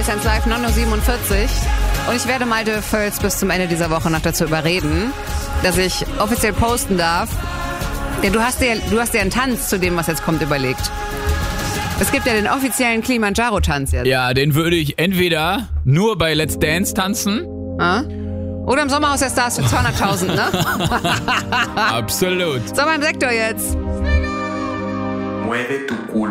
ist 1 Live 9.47 Uhr. Und ich werde Malte Völz bis zum Ende dieser Woche noch dazu überreden, dass ich offiziell posten darf. Denn du hast dir einen Tanz zu dem, was jetzt kommt, überlegt. Es gibt ja den offiziellen Kilimanjaro-Tanz jetzt. Ja, den würde ich entweder nur bei Let's Dance tanzen. Oder im Sommerhaus der Stars für 200.000, ne? Absolut. Sommer im Sektor jetzt. Mueve tu culo.